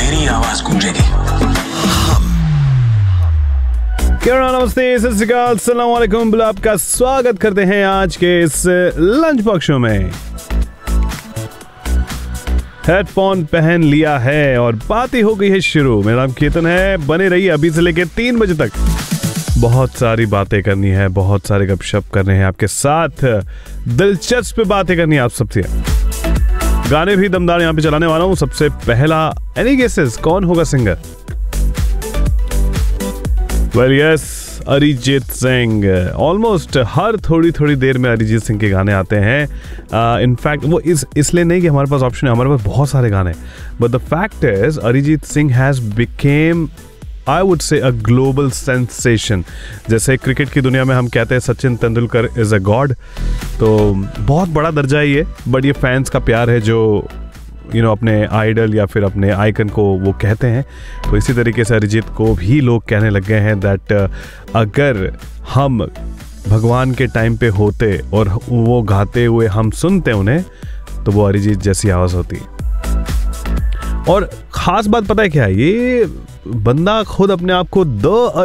मेरी आवाज गूंजेगी। नमस्ते, सत श्री अकाल, अस्सलाम वालेकुम। आपका स्वागत करते हैं आज के इस लंच बॉक्स शो में। हेडफोन पहन लिया है और बातें हो गई है शुरू। मेरा नाम केतन है, बने रहिए अभी से लेकर 3 बजे तक। बहुत सारी बातें करनी है, बहुत सारे गपशप करने हैं आपके साथ, दिलचस्प बातें करनी है आप सबसे। गाने भी दमदार यहाँ पे चलाने वाला हूँ। सबसे पहला, एनी गेसेस कौन होगा singer? Well yes, Arijit Singh. Almost हर थोड़ी थोड़ी देर में अरिजीत सिंह के गाने आते हैं। इनफैक्ट वो इसलिए नहीं कि हमारे पास ऑप्शन है, हमारे पास बहुत सारे गाने, but the fact is Arijit Singh has became, I would say, a global sensation. जैसे क्रिकेट की दुनिया में हम कहते हैं Sachin Tendulkar is a God, तो बहुत बड़ा दर्जा है ये। बट ये फैंस का प्यार है जो अपने आइडल या फिर अपने आइकन को वो कहते हैं। तो इसी तरीके से अरिजीत को भी लोग कहने लग गए हैं दैट अगर हम भगवान के टाइम पे होते और वो गाते हुए हम सुनते उन्हें, तो वो अरिजीत जैसी आवाज़ होती। और ख़ास बात पता है क्या है? ये बंदा खुद अपने आप को द